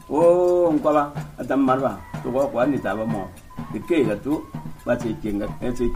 o ngwa adam marwa to ko ni ta ba mo ke ga tu ba ce kenga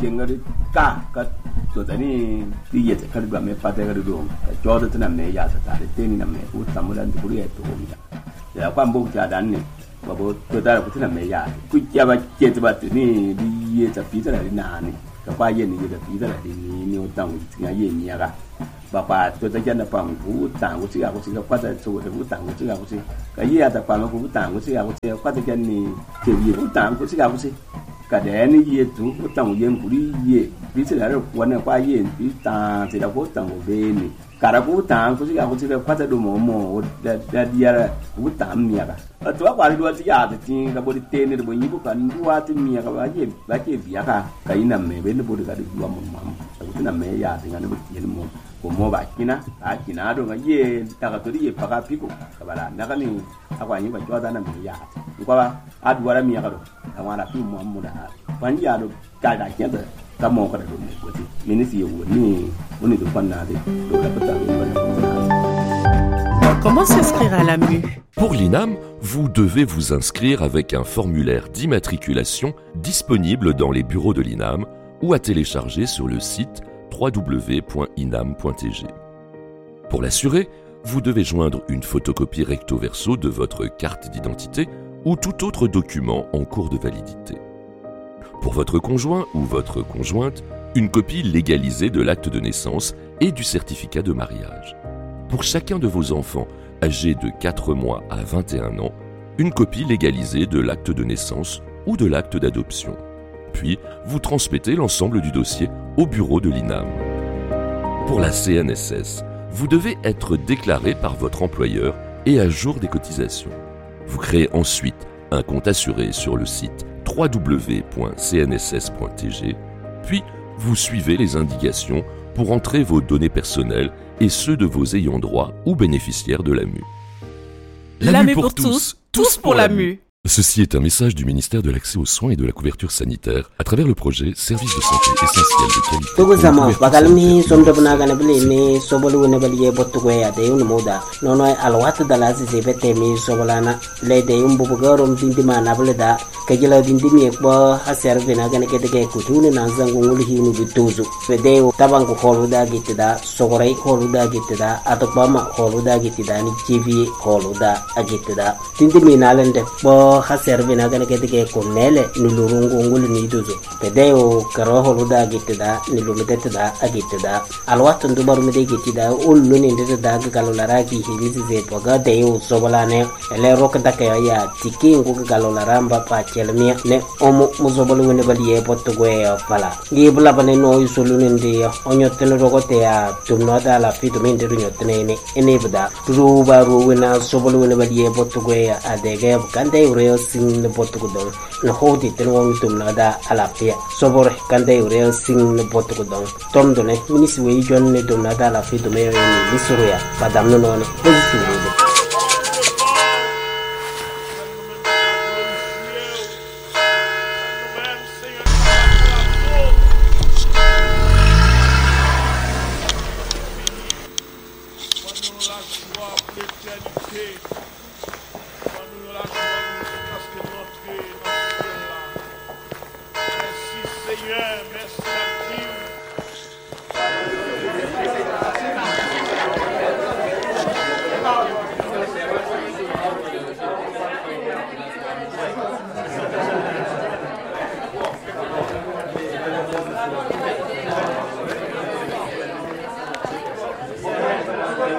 ka to tani tiye ta karba me pata ga do ka jodo tana me ya ta da teni na me ku tamulan ku ya to mi ya kwa mbo ta dan ne ba bo to da ku tana me ya ku ya ba ke ta ba ni di ye ta pi ta na ni ka kwa ye ni ga pi ta ni o tang ti ya ye ni ya ga ba pa to ta jana pa ku tang ku si ga kwa ta so da ku tang ku si ga ku si ka ye ta pa ku tang ku si ga ku si kwa ta jan ni ke ye ku tang ku si ga ku si cả đẻ nó ye tu có tầng yên của đi ye ví dụ là quan là qua ye ví ta thì là có tầng của bên này cả là có tầng có gì là phát ra đồ mồ đã đi ra có tầng mía cả ở chỗ qua đi đua thì giờ thì là body tên này là body nhiều cái đua thì mía cả vậy cái gì cả cái nằm mẹ bên nó body cái đua mồm cái nằm mẹ giờ thì nó body nhiều mồm của bài kina kina đồ cái ye ta cái tôi đi ye pakai piku các bạn đã cái này aku anh phải cho ta nằm mẹ giờ qua dua ra mía cả rồi thằng nào phim mồm đã quan gia đồ cái đại kia rồi ta mò cái đồ này của thì mình sẽ uống được quan nào thì đồ là bất tận. Comment s'inscrire à la MU? Pour l'INAM, vous devez vous inscrire avec un formulaire d'immatriculation disponible dans les bureaux de l'INAM ou à télécharger sur le site www.inam.tg. Pour l'assurer, vous devez joindre une photocopie recto verso de votre carte d'identité ou tout autre document en cours de validité. Pour votre conjoint ou votre conjointe, une copie légalisée de l'acte de naissance et du certificat de mariage. Pour chacun de vos enfants âgés de 4 mois à 21 ans, une copie légalisée de l'acte de naissance ou de l'acte d'adoption. Puis, vous transmettez l'ensemble du dossier au bureau de l'INAM. Pour la CNSS, vous devez être déclaré par votre employeur et à jour des cotisations. Vous créez ensuite un compte assuré sur le site www.cnss.tg, puis vous suivez les indications pour entrer vos données personnelles et ceux de vos ayants droit ou bénéficiaires de la MU. La MU pour tous, tous pour la MU. Ceci est un message du ministère de l'Accès aux soins et de la couverture sanitaire à travers le projet Service de santé essentiel de qualité. Tugusama bagalmi somdobna ganabli mi sobolu nebaliye botugwe ade unmoda nono alwat dalasi zebete mi sobolana lede umbugorom dindima nableda kajila dindimi ekbo haser vena ganake kutune nanzangu ngulhinu bituzu fedeo tabangu holuda gitida sogorai holuda gitida atokbama holuda gitida ni tv holuda agitida dindimi nalende bo haser vena ganake kunele nilurungu ngul niduzu fedeo karo holuda gitida nilumiteda agitida alwat ndubaru mede gitida ulluni ndida galolara ki hilisi zepoga deo sobolane ele rokda ya tikingu galolara pa chelmia ne omo muzobolu wene baliye potugwe pala gibla bane no isoluni ndi onyotene rogote ya tumnoda la fitu minde nyotene ne enebda ruba ruwena sobolu wene baliye potugwe adege kande ureo sin potugudon no hodi tenwo tumnoda ala pia sobor kande ureo sin potugudon tomdone minisi we jonne tumnoda la fitu me ni lisuruya padamno no ne